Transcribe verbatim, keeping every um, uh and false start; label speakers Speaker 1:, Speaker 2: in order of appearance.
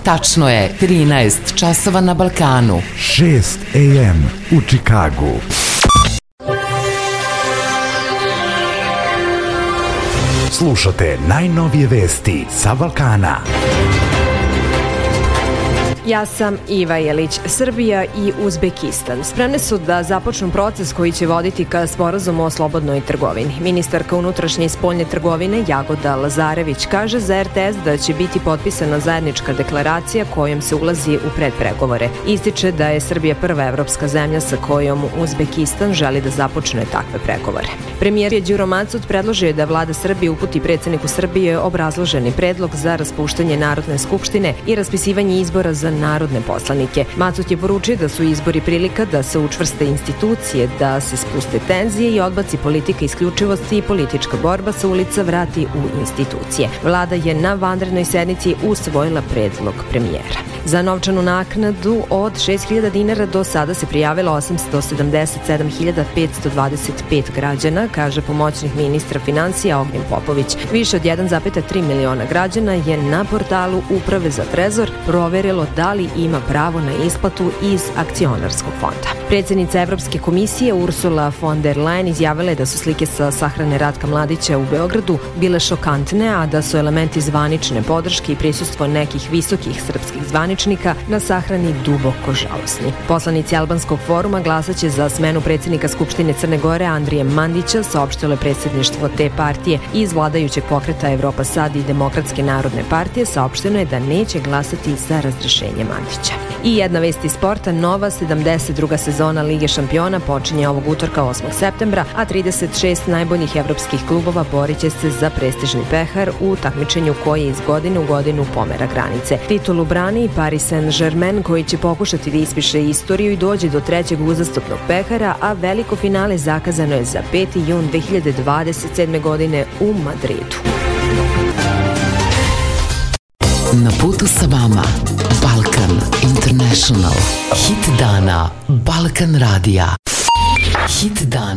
Speaker 1: Tačno je trinaest časova na Balkanu.
Speaker 2: šest a m u Čikagu. Slušate najnovije vesti sa Balkana.
Speaker 3: Ja sam Iva Jelić. Srbija i Uzbekistan spremne su da započnu proces koji će voditi ka sporazumu o slobodnoj trgovini. Ministarka unutrašnje i spoljne trgovine Jagoda Lazarević kaže za er te es da će biti potpisana zajednička deklaracija kojom se ulazi u predpregovore. Ističe da je Srbija prva evropska zemlja sa kojom Uzbekistan želi da započne takve pregovore. Premijer je Đuro Macot predložio da vlada Srbije uputi predsjedniku Srbije obrazloženi predlog za raspuštanje Narodne skupštine i raspisivanje izbora za narodne poslanike. Macot je poručio da su izbori prilika da se učvrste institucije, da se spuste tenzije i odbaci politika isključivosti i politička borba sa ulica vrati u institucije. Vlada je na vanrednoj sednici usvojila predlog premijera. Za novčanu naknadu od šest hiljada dinara do sada se prijavilo osamsto sedamdeset sedam hiljada petsto dvadeset pet građana, kaže pomoćnik ministra finansija Ognjen Popović. Više od jedan zarez tri miliona građana je na portalu Uprave za trezor proverilo da li ima pravo na isplatu iz akcionarskog fonda. Predsjednica Evropske komisije Ursula von der Leyen izjavila je da su slike sa sahrane Ratka Mladića u Beogradu bile šokantne, a da su elementi zvanične podrške i prisustvo nekih visokih srpskih zvaničnika na sahrani duboko žalosni. Poslanici Albanskog foruma glasaće za smenu predsjednika Skupštine Crne Gore Andrije Mandića, saopštilo je predsjedništvo te partije. Iz vladajućeg pokreta Evropa Sad i Demokratske narodne partije saopšteno je da neće glasati za razrešenje Mandića. I jedna vest iz sporta, nova sedamdeset druga sezona Lige šampiona počinje ovog utorka osmog septembra, a trideset šest najboljih evropskih klubova borit će se za prestižni pehar u takmičenju koje iz godine u godinu pomera granice. Titulu brani i Paris Saint-Germain koji će pokušati da ispiše istoriju i dođe do trećeg uzastopnog pehara, a veliko finale zakazano je za peti jun dve hiljade dvadeset sedme godine u Madridu.
Speaker 1: Na putu sa vama Balkan International. Hit dana Balkan radija. Hit dana.